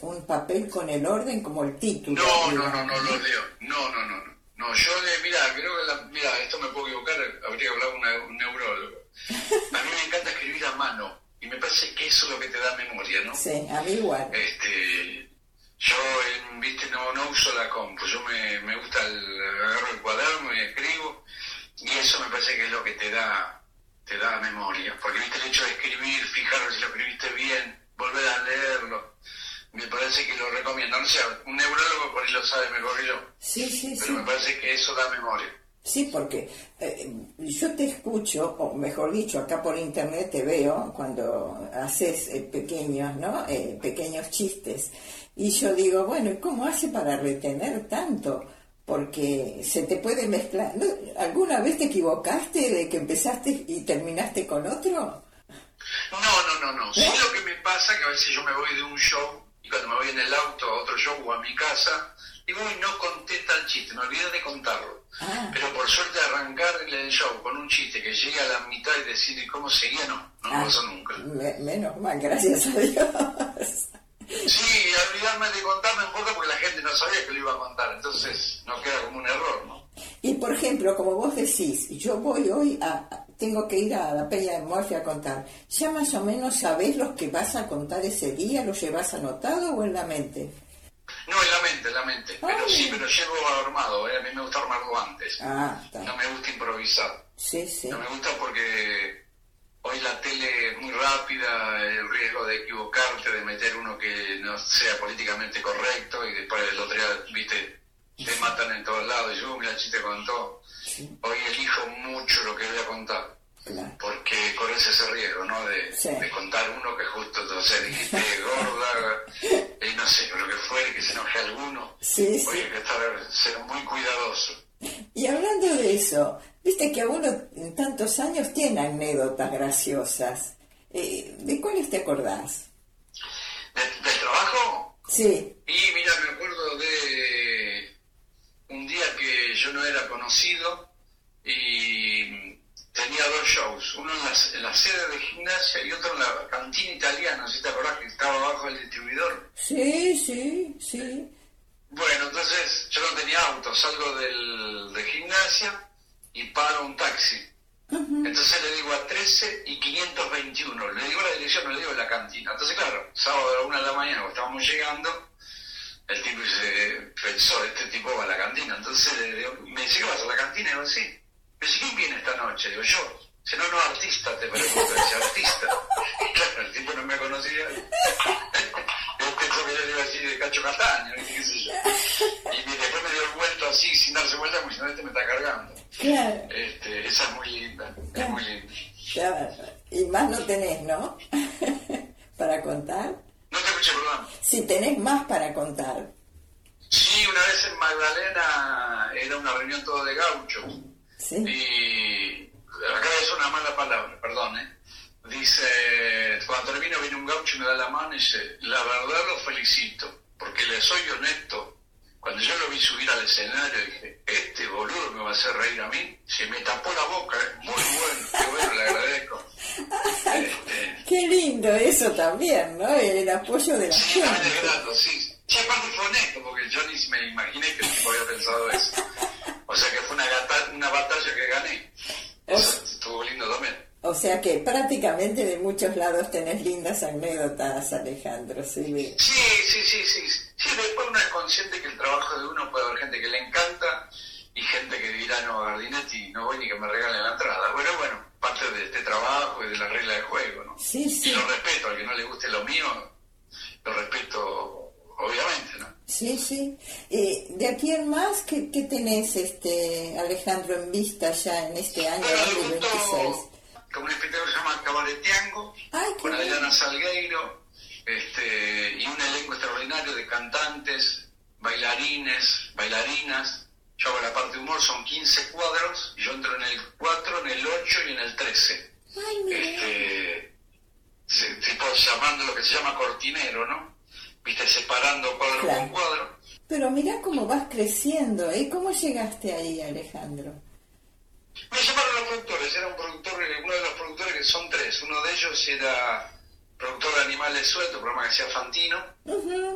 un papel con el orden como el título. No lo leo. No, yo mira, creo que mira, esto me puedo equivocar, habría que hablar con un neurólogo. A mí me encanta escribir a mano y me parece que eso es lo que te da memoria, ¿no? Sí, a mí igual. Yo, viste, no uso la compu, yo me gusta agarro el cuaderno y escribo, y eso me parece que es lo que te da memoria, porque viste el hecho de escribir, fijar si lo escribiste bien, volver a leerlo, me parece que lo recomiendo. No sé, un neurólogo por ahí lo sabe mejor que yo, pero me parece que eso da memoria. Sí, porque yo te escucho, o mejor dicho, acá por internet te veo cuando haces pequeños chistes, y yo digo, bueno, ¿y cómo hace para retener tanto? Porque se te puede mezclar. ¿No? ¿Alguna vez te equivocaste de que empezaste y terminaste con otro? No. Sí, lo que me pasa que a veces yo me voy de un show y cuando me voy en el auto a otro show o a mi casa, digo, no conté tal chiste, me olvidé de contarlo. Pero por suerte arrancar el show con un chiste que llegue a la mitad y decir ¿y cómo seguía? No pasó nunca. Menos mal, gracias a Dios. Sí, olvidarme de contar no importa porque la gente no sabía que lo iba a contar, entonces no queda como un error, ¿no? Y por ejemplo, como vos decís, yo voy hoy tengo que ir a la Peña de Murphy a contar. ¿Ya más o menos sabés los que vas a contar ese día? ¿Los llevas anotado o en la mente? No, en la mente. Pero sí, pero llevo armado, a mí me gusta armarlo antes. No me gusta improvisar. Sí. No me gusta porque hoy la tele es muy rápida, el riesgo de equivocarte, de meter uno que no sea políticamente correcto y después el otro día, viste, te matan en todos lados y yo, mira, el chiste contó. Hoy elijo mucho lo que voy a contar. Claro. Porque corres ese riesgo, ¿no? De contar uno que justo, entonces dijiste gorda, no sé, lo que fuere, que se enoje alguno. Sí. Hoy hay que ser muy cuidadoso. Y hablando de eso, viste que uno en tantos años tiene anécdotas graciosas. ¿De cuáles te acordás? ¿Del trabajo? Sí. Y mira, me acuerdo de un día que yo no era conocido y tenía 2 shows, uno en la sede de gimnasia y otro en la cantina italiana, ¿sí te acordás que estaba abajo del distribuidor? Sí. Bueno, entonces yo no tenía auto, salgo de gimnasia y paro un taxi. Entonces le digo a 13 y 521, le digo la dirección, no le digo la cantina. Entonces claro, sábado a la 1 de la mañana cuando estábamos llegando, el tipo pensó, este tipo va a la cantina. Entonces me dice, ¿qué vas a la cantina? Y digo, sí. Me dice, ¿quién viene esta noche? Digo, yo. Dice, no, artista, te pregunto, dice, artista. Claro, el tipo no me conocía. Pensó que yo le iba a decir de Cacho Castaño, qué sé yo. Y después me dio el vuelto así, sin darse vuelta, como si no, me está cargando. Claro. Esa es muy linda, es muy linda. Claro. Y más no tenés, ¿no? Para contar. No te escuché, perdón. Si tenés más para contar. Sí, una vez en Magdalena era una reunión todo de gauchos. Sí. Y acá es una mala palabra, perdón, Dice, cuando termino viene un gaucho y me da la mano y dice, la verdad lo felicito, porque le soy honesto. Cuando yo lo vi subir al escenario dije, este boludo me va a hacer reír a mí, se me tapó la boca, muy bueno, qué bueno, le agradezco. Qué lindo eso también, ¿no? El apoyo de la gente. Sí, grato, sí. Sí, aparte fue honesto, porque yo ni me imaginé que el tipo había pensado eso. O sea que fue una batalla que gané. Eso estuvo lindo también. O sea que prácticamente de muchos lados tenés lindas anécdotas, Alejandro. Sí, después uno es consciente que el trabajo de uno puede haber gente que le encanta y gente que dirá, no, Gardinetti, no voy ni que me regalen la entrada. Bueno, parte de este trabajo y de la regla de juego, ¿no? Sí. Y lo respeto, al que no le guste lo mío, lo respeto, obviamente, ¿no? Sí. De aquí en más, ¿qué tenés, Alejandro, en vista ya en este año 2026? Como un espectáculo que se llama Cabareteango, con Adriana Salgueiro, y un elenco extraordinario de cantantes, bailarinas. Yo hago la parte de humor, son 15 cuadros, y yo entro en el 4, en el 8 y en el 13. Tipo llamando lo que se llama cortinero, ¿no? Viste, separando cuadro con cuadro. Pero mirá cómo vas creciendo, ¿Cómo llegaste ahí, Alejandro? Me llamaron los productores, era uno de los productores que son 3, uno de ellos era productor de Animales Sueltos, programa que hacía Fantino,